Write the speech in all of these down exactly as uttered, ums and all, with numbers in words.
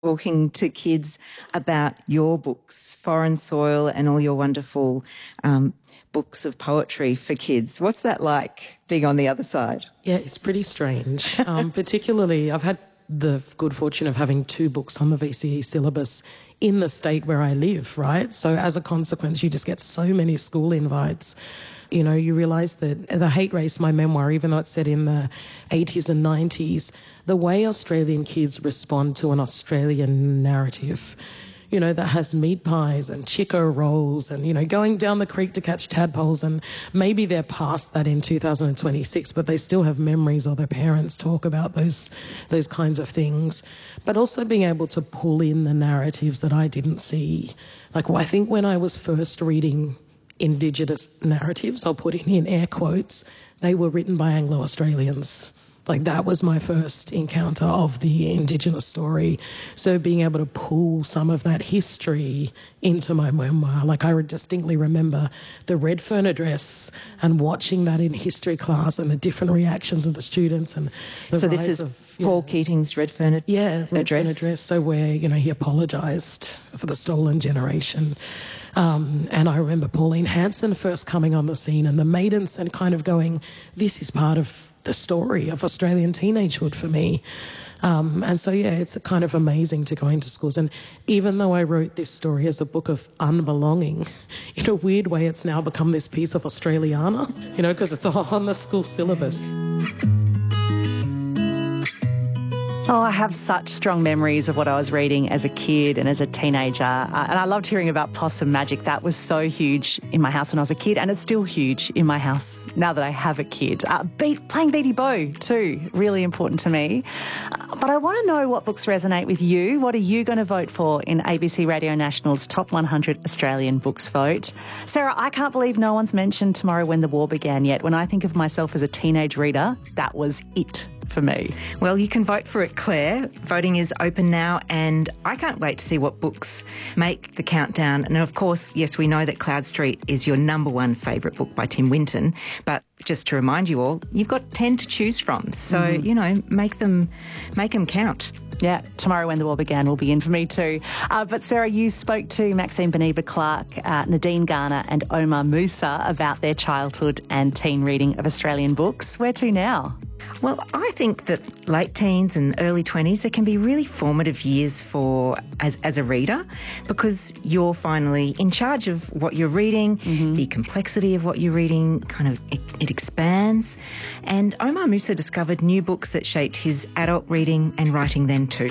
talking to kids about your books, Foreign Soil and all your wonderful um, books of poetry for kids. What's that like, being on the other side? Yeah, it's pretty strange. Um, particularly, I've had the good fortune of having two books on the V C E syllabus in the state where I live, right? So as a consequence, you just get so many school invites. You know, you realise that The Hate Race, my memoir, even though it's set in the eighties and nineties, the way Australian kids respond to an Australian narrative, you know, that has meat pies and Chico rolls and, you know, going down the creek to catch tadpoles, and maybe they're past that in two thousand twenty-six, but they still have memories, or their parents talk about those those kinds of things. But also being able to pull in the narratives that I didn't see. Like, well, I think when I was first reading Indigenous narratives, I'll put it in air quotes, they were written by Anglo-Australians. Like, that was my first encounter of the Indigenous story. So being able to pull some of that history into my memoir, like I distinctly remember the Redfern Address and watching that in history class and the different reactions of the students. And the so this is of, Paul know, Keating's Redfern Address? Yeah, Redfern Address. So where, you know, he apologised for the stolen generation. Um, and I remember Pauline Hanson first coming on the scene and the Maidens, and kind of going, this is part of the story of Australian teenagehood for me. Um, and so, yeah, it's kind of amazing to go into schools. And even though I wrote this story as a book of unbelonging, in a weird way, it's now become this piece of Australiana, you know, because it's all on the school syllabus. Oh, I have such strong memories of what I was reading as a kid and as a teenager. Uh, and I loved hearing about Possum Magic. That was so huge in my house when I was a kid, and it's still huge in my house now that I have a kid. Uh, be- playing Beatty Bo too, really important to me. Uh, but I want to know what books resonate with you. What are you going to vote for in A B C Radio National's Top one hundred Australian Books vote? Sarah, I can't believe no one's mentioned Tomorrow When the War Began yet. When I think of myself as a teenage reader, that was it for me. Well, you can vote for it, Claire. Voting is open now, and I can't wait to see what books make the countdown. And of course, yes, we know that Cloud Street is your number one favourite book by Tim Winton, but just to remind you all, you've got ten to choose from. So, mm-hmm. you know, make them, make them count. Yeah, Tomorrow When the War Began will be in for me too. Uh, but Sarah, you spoke to Maxine Beneva-Clark, uh, Nadine Garner and Omar Musa about their childhood and teen reading of Australian books. Where to now? Well, I think that late teens and early twenties, it can be really formative years for as, as a reader, because you're finally in charge of what you're reading, mm-hmm. the complexity of what you're reading, kind of it, it expands. And Omar Musa discovered new books that shaped his adult reading and writing then too.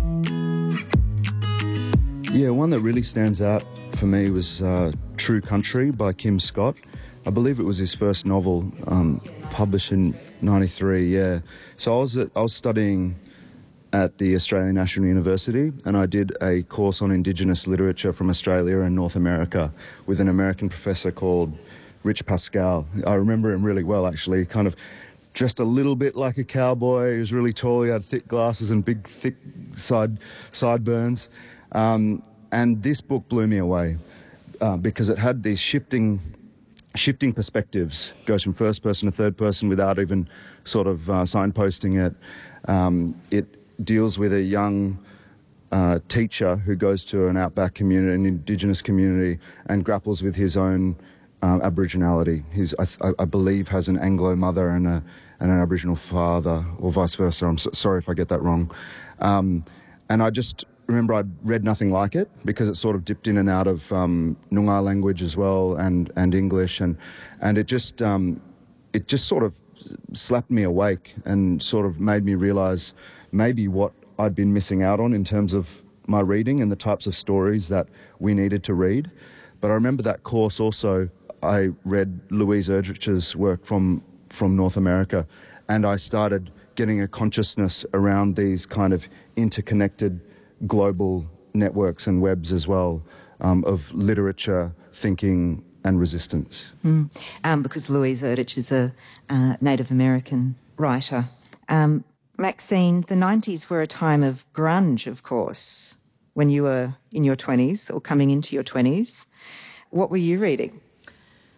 Yeah, one that really stands out for me was uh, True Country by Kim Scott. I believe it was his first novel, um, published in ninety-three, yeah. So I was at, I was studying at the Australian National University, and I did a course on Indigenous literature from Australia and North America with an American professor called Rich Pascal. I remember him really well, actually, kind of dressed a little bit like a cowboy. He was really tall, he had thick glasses and big, thick side sideburns. Um, and this book blew me away uh, because it had these shifting... shifting perspectives, goes from first person to third person without even sort of uh, signposting it. Um, it deals with a young uh, teacher who goes to an outback community, an Indigenous community, and grapples with his own uh, Aboriginality. He's, I, I believe, has an Anglo mother and, a, and an Aboriginal father, or vice versa. I'm so, sorry if I get that wrong. Um, and I just... remember I'd read nothing like it, because it sort of dipped in and out of um, Noongar language as well, and, and English, and and it just um, it just sort of slapped me awake and sort of made me realise maybe what I'd been missing out on in terms of my reading and the types of stories that we needed to read. But I remember that course also, I read Louise Erdrich's work from from North America, and I started getting a consciousness around these kind of interconnected global networks and webs as well, um, of literature, thinking and resistance. Mm. Um, because Louise Erdrich is a uh, Native American writer. Um, Maxine, the nineties were a time of grunge, of course, when you were in your twenties or coming into your twenties. What were you reading?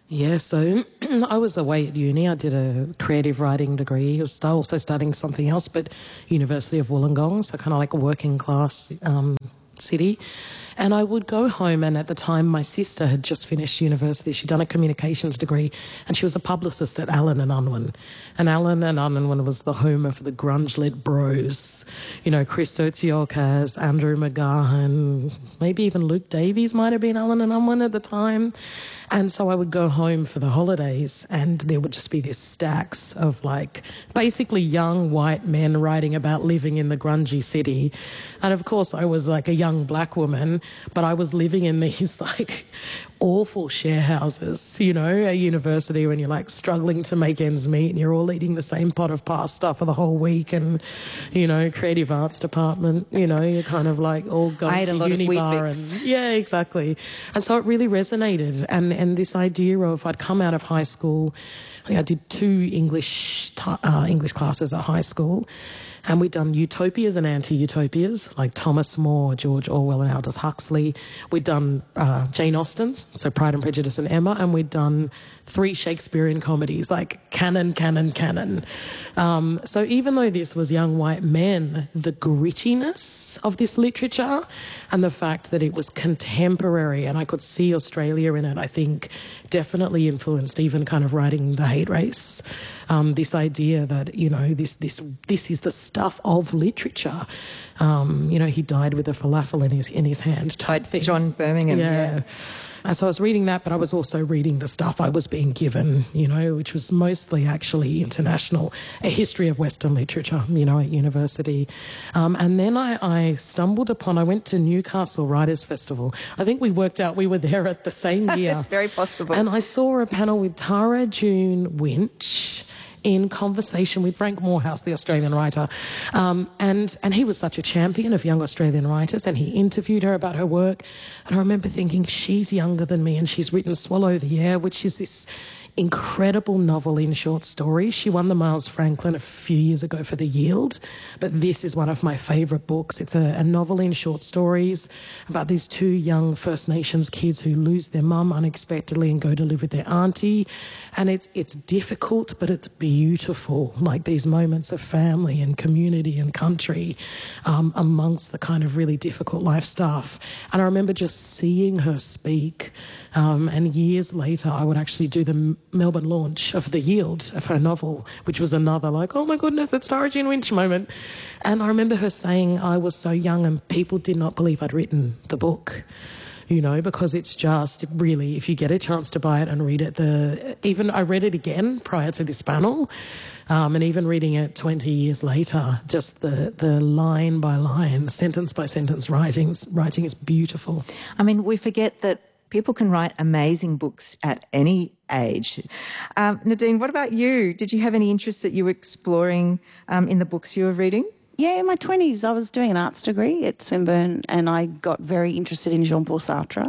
Yeah, so I was away at uni. I did a creative writing degree. I was also studying something else, but University of Wollongong, so kind of like a working class um, city. And I would go home, and at the time my sister had just finished university. She'd done a communications degree, and she was a publicist at Allen and Unwin. And Allen and Unwin was the home of the grunge-led bros. You know, Chris Tsoukalos, Andrew McGahan, maybe even Luke Davies might have been Allen and Unwin at the time. And so I would go home for the holidays, and there would just be these stacks of, like, basically young white men writing about living in the grungy city. And of course I was like a young black woman, but I was living in these like awful share houses, you know, at university, when you're like struggling to make ends meet and you're all eating the same pot of pasta for the whole week, and, you know, creative arts department, you know, you're kind of like all going to Unibar and yeah, exactly. And so it really resonated. And, and this idea of, I'd come out of high school, I think I did two English, uh, English classes at high school. And we'd done utopias and anti-utopias, like Thomas More, George Orwell and Aldous Huxley. We'd done uh, Jane Austen, so Pride and Prejudice and Emma, and we'd done three Shakespearean comedies, like canon, canon, canon. Um, so even though this was young white men, the grittiness of this literature and the fact that it was contemporary, and I could see Australia in it, I think definitely influenced even kind of writing The Hate Race. Um, this idea that, you know, this this this is the stuff of literature. Um, you know, he died with a falafel in his in his hand type thing. John Birmingham, yeah. yeah. And so I was reading that, but I was also reading the stuff I was being given, you know, which was mostly actually international, a history of Western literature, you know, at university. Um, and then I, I stumbled upon, I went to Newcastle Writers' Festival. I think we worked out we were there at the same year. It's very possible. And I saw a panel with Tara June Winch in conversation with Frank Morehouse, the Australian writer. Um, and, and he was such a champion of young Australian writers, and he interviewed her about her work. And I remember thinking, she's younger than me, and she's written Swallow the Air, which is this incredible novel in short stories. She won the Miles Franklin a few years ago for The Yield, but this is one of my favourite books. It's a, a novel in short stories about these two young First Nations kids who lose their mum unexpectedly and go to live with their auntie. And it's it's difficult, but it's beautiful, like these moments of family and community and country um, amongst the kind of really difficult life stuff. And I remember just seeing her speak, um, and years later I would actually do the Melbourne launch of The Yield, of her novel, which was another like, oh my goodness, it's Tara June Winch moment. And I remember her saying I was so young and people did not believe I'd written the book, you know, because it's just really, if you get a chance to buy it and read it, the even I read it again prior to this panel, um, and even reading it twenty years later, just the, the line by line, sentence by sentence writings, writing is beautiful. I mean, we forget that people can write amazing books at any age. Um, Nadine, what about you? Did you have any interests that you were exploring um, in the books you were reading? Yeah, in my twenties, I was doing an arts degree at Swinburne, and I got very interested in Jean-Paul Sartre.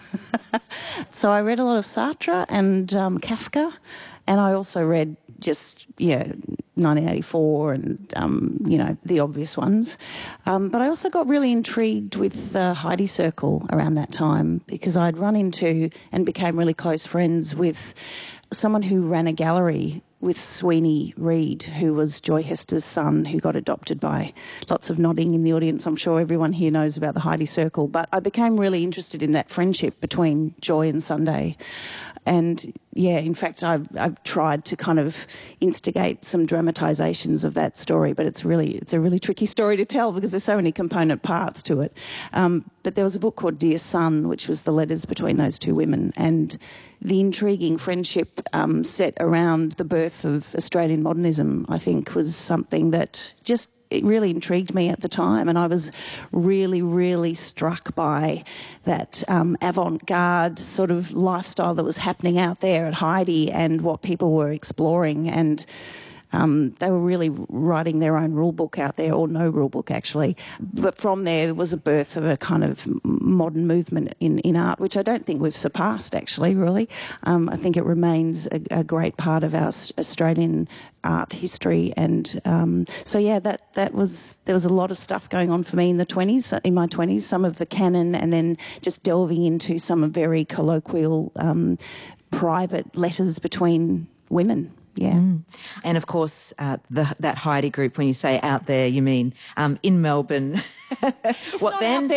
So I read a lot of Sartre and um, Kafka, and I also read just, yeah, nineteen eighty-four and, um, you know, the obvious ones. Um, but I also got really intrigued with the Heidi Circle around that time, because I'd run into and became really close friends with someone who ran a gallery with Sweeney Reed, who was Joy Hester's son, who got adopted by lots of nodding in the audience. I'm sure everyone here knows about the Heidi Circle. But I became really interested in that friendship between Joy and Sunday. And, yeah, in fact, I've, I've tried to kind of instigate some dramatisations of that story, but it's really it's a really tricky story to tell because there's so many component parts to it. Um, but there was a book called Dear Son, which was the letters between those two women, and the intriguing friendship um, set around the birth of Australian modernism, I think, was something that just it really intrigued me at the time, and I was really, really struck by that um, avant-garde sort of lifestyle that was happening out there at Heidi and what people were exploring. And Um, they were really writing their own rule book out there, or no rule book actually. But from there, there was a birth of a kind of modern movement in, in art, which I don't think we've surpassed actually, really. Um, I think it remains a, a great part of our Australian art history. And um, so, yeah, that, that was, there was a lot of stuff going on for me in the twenties, in my twenties, some of the canon, and then just delving into some very colloquial um private letters between women. Yeah. Mm. And of course, uh, the, that Heidi group, when you say out there, you mean um, in Melbourne. It's what not then? out